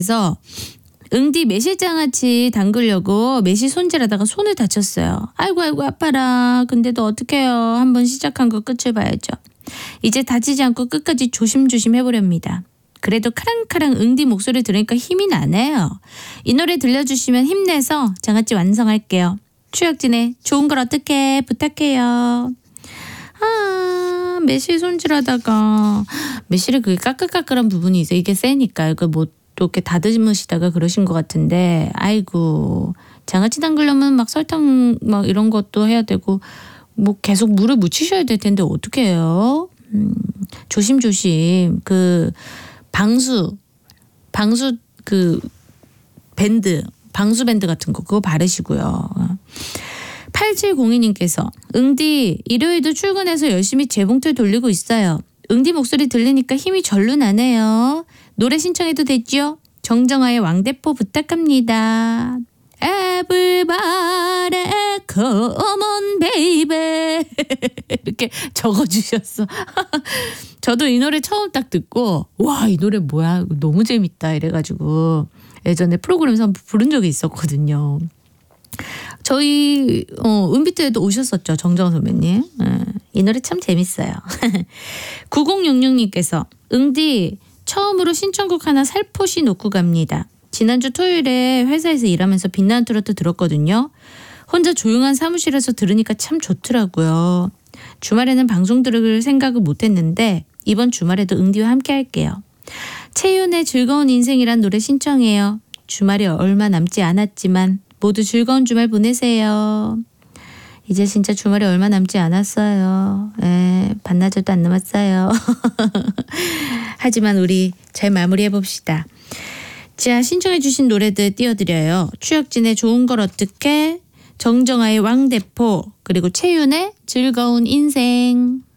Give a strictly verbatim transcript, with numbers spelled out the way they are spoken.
그래서 응디 매실장아찌 담그려고 매실 손질하다가 손을 다쳤어요. 아이고 아이고 아파라. 근데도 어떡해요. 한번 시작한 거 끝을 봐야죠. 이제 다치지 않고 끝까지 조심조심 해보렵니다. 그래도 카랑카랑 응디 목소리 들으니까 힘이 나네요. 이 노래 들려주시면 힘내서 장아찌 완성할게요. 추혁진의 좋은 걸 어떻게 부탁해요. 아, 매실 손질하다가 매실에 그게 까끌까끌한 부분이 있어요. 이게 세니까 이거 뭐 또 이렇게 다듬으시다가 그러신 것 같은데, 아이고 장아찌 담그려면 막 설탕 막 이런 것도 해야 되고 뭐 계속 물을 묻히셔야 될 텐데 어떻게 해요? 음, 조심조심 그 방수 방수 그 밴드 방수 밴드 같은 거 그거 바르시고요. 팔칠공이 님께서 응디 일요일도 출근해서 열심히 재봉틀 돌리고 있어요. 응디 목소리 들리니까 힘이 절로 나네요. 노래 신청해도 되죠? 정정아의 왕대포 부탁합니다. Everybody come on baby 이렇게 적어주셨어. 저도 이 노래 처음 딱 듣고 와, 이 노래 뭐야 너무 재밌다 이래가지고 예전에 프로그램에서 한번 부른 적이 있었거든요. 저희 어, 은비트에도 오셨었죠. 정정아 선배님. 네, 이 노래 참 재밌어요. 구공육육 님께서 응디 처음으로 신청곡 하나 살포시 놓고 갑니다. 지난주 토요일에 회사에서 일하면서 빛나는 트로트 들었거든요. 혼자 조용한 사무실에서 들으니까 참 좋더라고요. 주말에는 방송 들을 생각을 못했는데 이번 주말에도 응디와 함께 할게요. 채윤의 즐거운 인생이란 노래 신청해요. 주말이 얼마 남지 않았지만 모두 즐거운 주말 보내세요. 이제 진짜 주말이 얼마 남지 않았어요. 에, 반나절도 안 남았어요. 하지만 우리 잘 마무리해봅시다. 자, 신청해 주신 노래들 띄워드려요. 추혁진의 좋은 걸 어떻게, 정정아의 왕대포, 그리고 채윤의 즐거운 인생.